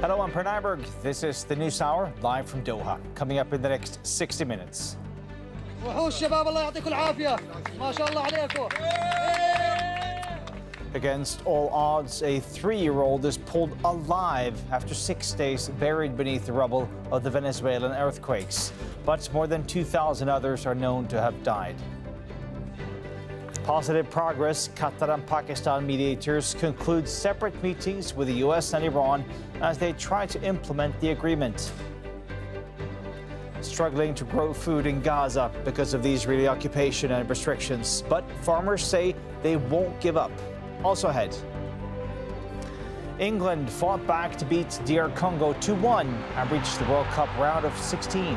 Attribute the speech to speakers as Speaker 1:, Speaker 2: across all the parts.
Speaker 1: Hello, I'm Per Nyberg. This is the News Hour, live from Doha. Coming up in the next 60 minutes. Against all odds, a 3-year-old is pulled alive after 6 days buried beneath the rubble of the Venezuelan earthquakes. But more than 2,000 others are known to have died. Positive progress. Qatar and Pakistan mediators conclude separate meetings with the U.S. and Iran as they try to implement the agreement. Struggling to grow food in Gaza because of the Israeli occupation and restrictions, but farmers say they won't give up. Also ahead, England fought back to beat DR Congo 2-1 and reached the World Cup round of 16.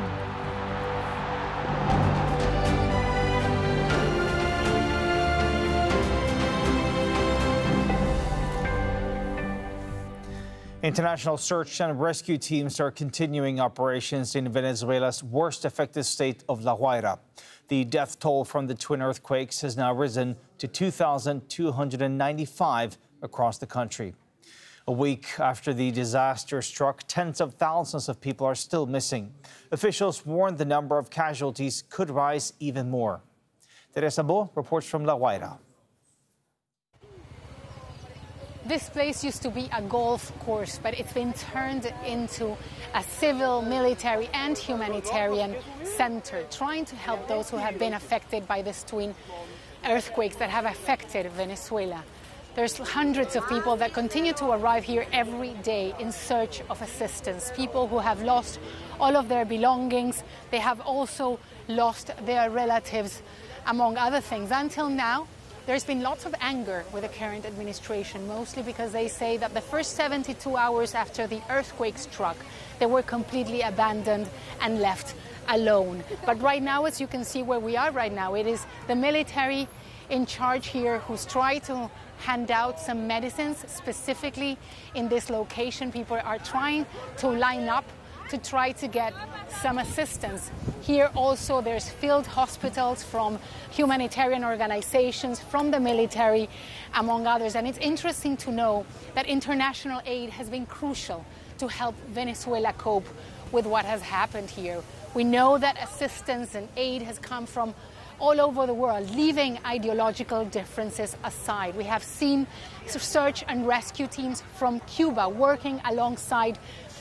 Speaker 1: International search and rescue teams are continuing operations in Venezuela's worst affected state of La Guaira. The death toll from the twin earthquakes has now risen to 2,295 across the country. A week after the disaster struck, tens of thousands of people are still missing. Officials warn the number of casualties could rise even more. Teresa Bo reports from La Guaira.
Speaker 2: This place used to be a golf course, but it's been turned into a civil, military and humanitarian center, trying to help those who have been affected by these twin earthquakes that have affected Venezuela. There's hundreds of people that continue to arrive here every day in search of assistance, people who have lost all of their belongings. They have also lost their relatives, among other things. Until now, there's been lots of anger with the current administration, mostly because they say that the first 72 hours after the earthquake struck, they were completely abandoned and left alone. But right now, as you can see where we are right now, it is the military in charge here who's tried to hand out some medicines specifically in this location. People are trying to line up to try to get some assistance. Here also there's field hospitals from humanitarian organizations, from the military, among others. And it's interesting to know that international aid has been crucial to help Venezuela cope with what has happened here. We know that assistance and aid has come from all over the world, leaving ideological differences aside. We have seen search and rescue teams from Cuba working alongside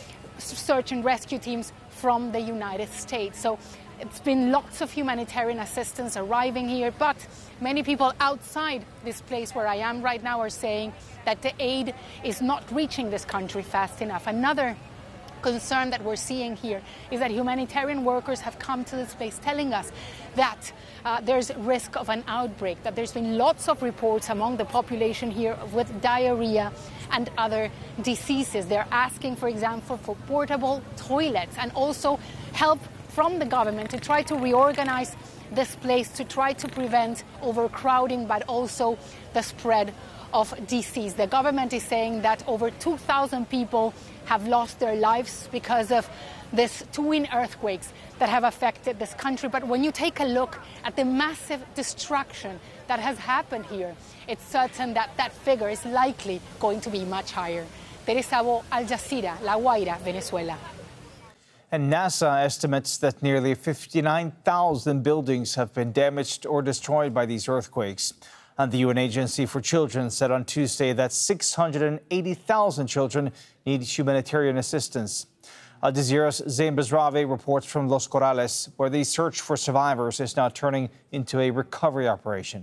Speaker 2: search and rescue teams from the United States. So it's been lots of humanitarian assistance arriving here, but many people outside this place where I am right now are saying that the aid is not reaching this country fast enough. Another concern that we're seeing here is that humanitarian workers have come to this place telling us that there's risk of an outbreak, that there's been lots of reports among the population here with diarrhea and other diseases. They're asking, for example, for portable toilets and also help from the government to try to reorganize this place to try to prevent overcrowding, but also the spread of disease. The government is saying that over 2,000 people have lost their lives because of these twin earthquakes that have affected this country. But when you take a look at the massive destruction that has happened here, it's certain that that figure is likely going to be much higher. Teresa Bo, Al Jazeera, La Guaira, Venezuela.
Speaker 1: And NASA estimates that nearly 59,000 buildings have been damaged or destroyed by these earthquakes. And the UN Agency for Children said on Tuesday that 680,000 children need humanitarian assistance. Al Jazeera's Zain Bezravi reports from Los Corrales, where the search for survivors is now turning into a recovery operation.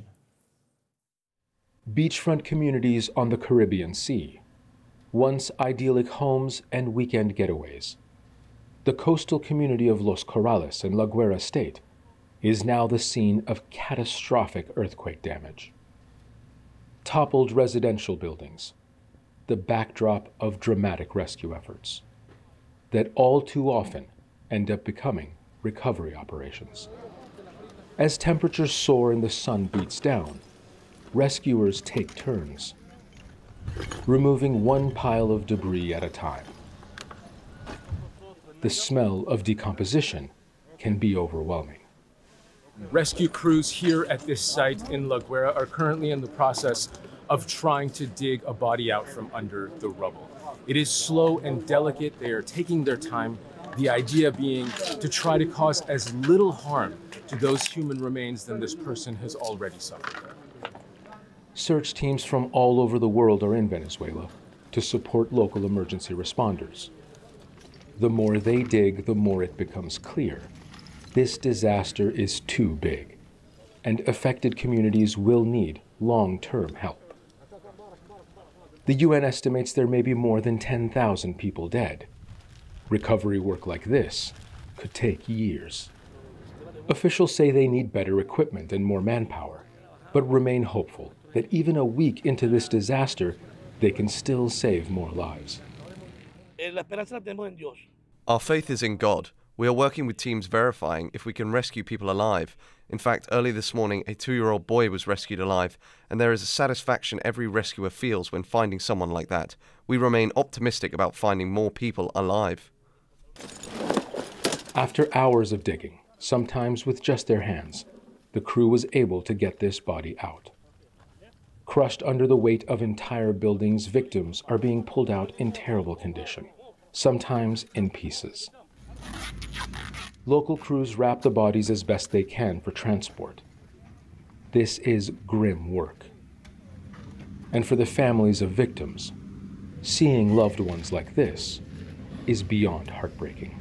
Speaker 3: Beachfront communities on the Caribbean Sea, once idyllic homes and weekend getaways. The coastal community of Los Corrales in La Guaira State is now the scene of catastrophic earthquake damage. Toppled residential buildings, the backdrop of dramatic rescue efforts that all too often end up becoming recovery operations. As temperatures soar and the sun beats down, rescuers take turns, removing one pile of debris at a time. The smell of decomposition can be overwhelming.
Speaker 4: Rescue crews here at this site in La Guaira are currently in the process of trying to dig a body out from under the rubble. It is slow and delicate. They are taking their time. The idea being to try to cause as little harm to those human remains than this person has already suffered.
Speaker 3: Search teams from all over the world are in Venezuela to support local emergency responders. The more they dig, the more it becomes clear. This disaster is too big, and affected communities will need long-term help. The UN estimates there may be more than 10,000 people dead. Recovery work like this could take years. Officials say they need better equipment and more manpower, but remain hopeful that even a week into this disaster, they can still save more lives.
Speaker 5: Our faith is in God. We are working with teams verifying if we can rescue people alive. In fact, early this morning, a 2-year-old boy was rescued alive, and there is a satisfaction every rescuer feels when finding someone like that. We remain optimistic about finding more people alive.
Speaker 3: After hours of digging, sometimes with just their hands, the crew was able to get this body out. Crushed under the weight of entire buildings, victims are being pulled out in terrible condition, sometimes in pieces. Local crews wrap the bodies as best they can for transport. This is grim work. And for the families of victims, seeing loved ones like this is beyond heartbreaking.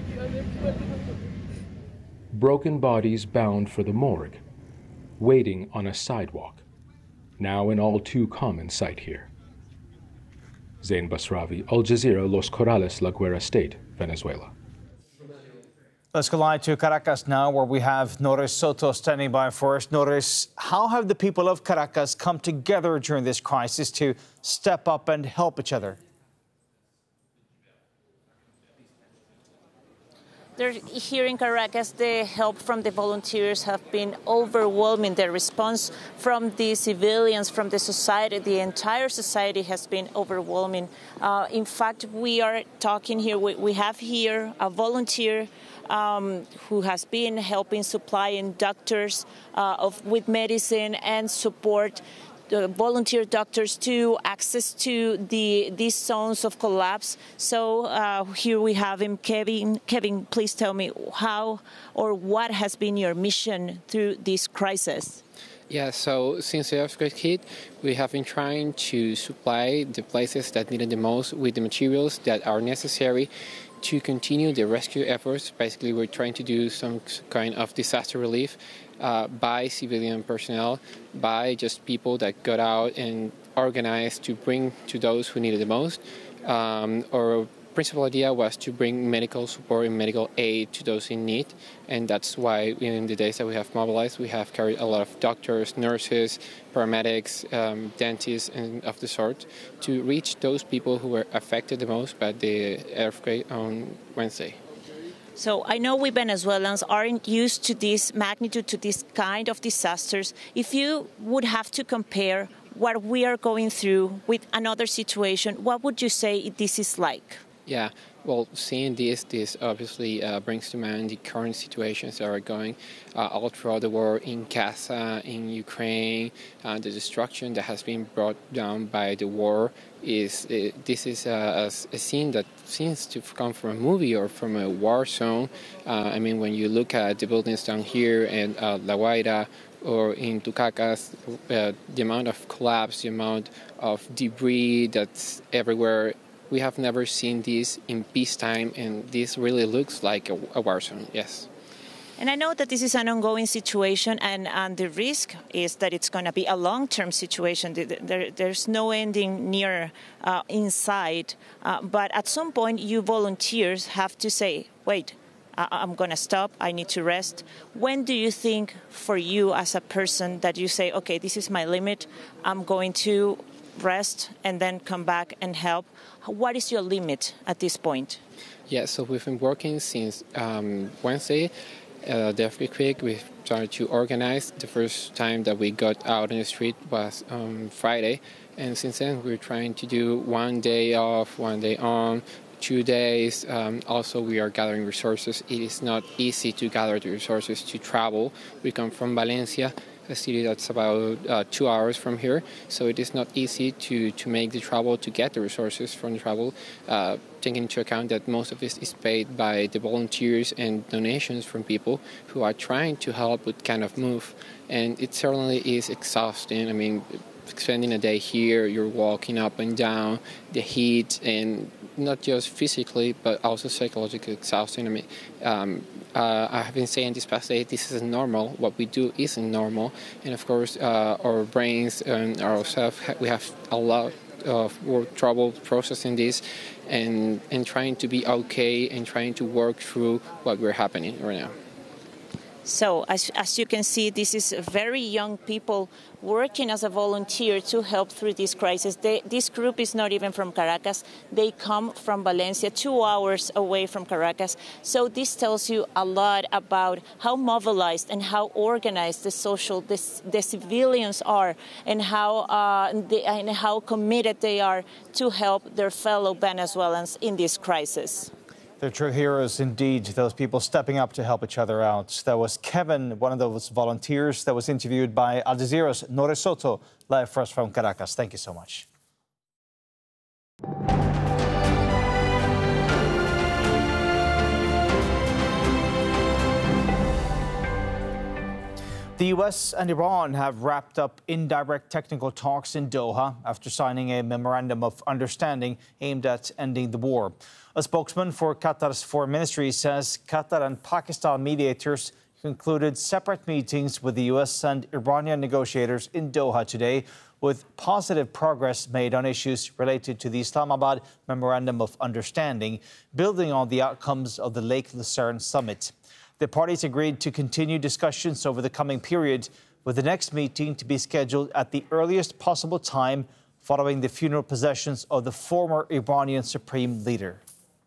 Speaker 3: Broken bodies bound for the morgue, waiting on a sidewalk, now an all too common sight here. Zain Basravi, Al Jazeera, Los Corrales, La Guera State, Venezuela.
Speaker 1: Let's go live to Caracas now, where we have Norris Soto standing by for us. Norris, how have the people of Caracas come together during this crisis to step up and help each other?
Speaker 6: Here in Caracas, the help from the volunteers have been overwhelming. The response from the civilians, from the society, the entire society has been overwhelming. In fact, we are talking here, we have here a volunteer who has been helping supplying doctors with medicine and support. Volunteer doctors to access to these zones of collapse. So here we have him, Kevin. Kevin, please tell me how or what has been your mission through this crisis?
Speaker 7: Yeah, so since the earthquake hit, we have been trying to supply the places that needed the most with the materials that are necessary to continue the rescue efforts. Basically, we're trying to do some kind of disaster relief by civilian personnel, by just people that got out and organized to bring to those who needed the most. Our principal idea was to bring medical support and medical aid to those in need, and that's why in the days that we have mobilized, we have carried a lot of doctors, nurses, paramedics, dentists, and of the sort to reach those people who were affected the most by the earthquake on Wednesday.
Speaker 6: So I know we Venezuelans aren't used to this magnitude, to this kind of disasters. If you would have to compare what we are going through with another situation, what would you say this is like?
Speaker 7: Yeah, well, seeing this obviously brings to mind the current situations that are going all throughout the world, in Gaza, in Ukraine, the destruction that has been brought down by the war. This is a scene that seems to come from a movie or from a war zone. I mean, when you look at the buildings down here in La Guaira or in Tucacas, the amount of collapse, the amount of debris that's everywhere, we have never seen this in peacetime, and this really looks like a war zone, yes.
Speaker 6: And I know that this is an ongoing situation, and the risk is that it's going to be a long-term situation. There's no ending near inside. But at some point, you volunteers have to say, wait, I'm going to stop. I need to rest. When do you think for you as a person that you say, okay, this is my limit. I'm going to rest and then come back and help? What is your limit at this point?
Speaker 7: Yeah, so we've been working since Wednesday. The earthquake, we started to organize. The first time that we got out in the street was on Friday. And since then, we're trying to do 1 day off, 1 day on, 2 days. Also, we are gathering resources. It is not easy to gather the resources to travel. We come from Valencia, a city that's about 2 hours from here. So it is not easy to make the travel, to get the resources from the travel, taking into account that most of this is paid by the volunteers and donations from people who are trying to help with kind of move. And it certainly is exhausting. I mean, spending a day here, you're walking up and down, the heat, and not just physically, but also psychologically exhausting. I mean, I have been saying this past day, this isn't normal. What we do isn't normal. And of course, our brains and ourselves, we have a lot of trouble processing this and trying to be okay and trying to work through what we're happening right now.
Speaker 6: So, as you can see, this is very young people working as a volunteer to help through this crisis. This group is not even from Caracas. They come from Valencia, 2 hours away from Caracas. So this tells you a lot about how mobilized and how organized the civilians are, and how committed they are to help their fellow Venezuelans in this crisis.
Speaker 1: They're true heroes indeed, those people stepping up to help each other out. That was Kevin, one of those volunteers that was interviewed by Al Jazeera's Nore Soto, live for us from Caracas. Thank you so much. The U.S. and Iran have wrapped up indirect technical talks in Doha after signing a memorandum of understanding aimed at ending the war. A spokesman for Qatar's foreign ministry says Qatar and Pakistan mediators concluded separate meetings with the U.S. and Iranian negotiators in Doha today, with positive progress made on issues related to the Islamabad Memorandum of Understanding, building on the outcomes of the Lake Lucerne summit. The parties agreed to continue discussions over the coming period, with the next meeting to be scheduled at the earliest possible time following the funeral processions of the former Iranian supreme leader.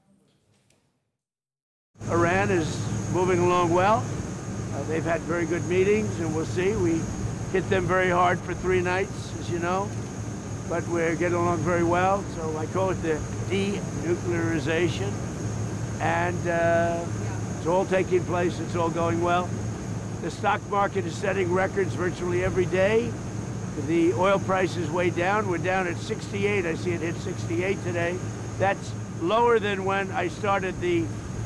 Speaker 8: Iran is moving along well. They've had very good meetings, and we'll see. We hit them very hard for 3 nights, as you know, but we're getting along very well. So I call it the denuclearization, and it's all taking place. It's all going well. The stock market is setting records virtually every day. The oil price is way down. We're down at 68. I see it hit 68 today. That's lower than when I started the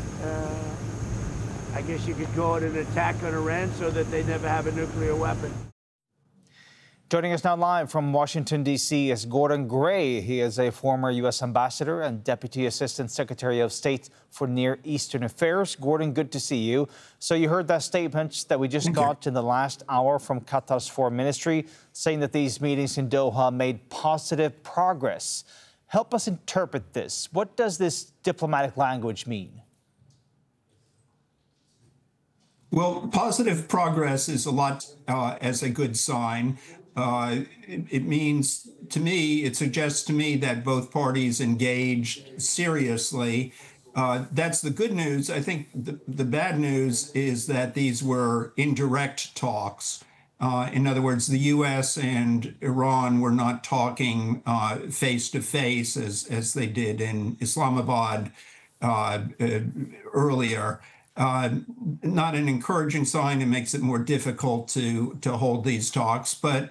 Speaker 8: I guess you could call it an attack on Iran, so that they never have a nuclear weapon.
Speaker 1: Joining us now live from Washington, D.C. is Gordon Gray. He is a former U.S. ambassador and Deputy Assistant Secretary of State for Near Eastern Affairs. Gordon, good to see you. So you heard that statement that we just got in the last hour from Qatar's foreign ministry, saying that these meetings in Doha made positive progress. Help us interpret this. What does this diplomatic language mean?
Speaker 9: Well, positive progress is a lot as a good sign. It means, to me, it suggests to me that both parties engaged seriously. That's the good news. I think the bad news is that these were indirect talks. In other words, the U.S. and Iran were not talking face to face as they did in Islamabad earlier. Not an encouraging sign. It makes it more difficult to hold these talks. But